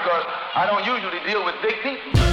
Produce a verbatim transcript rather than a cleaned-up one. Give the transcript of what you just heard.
because I don't usually deal with big people.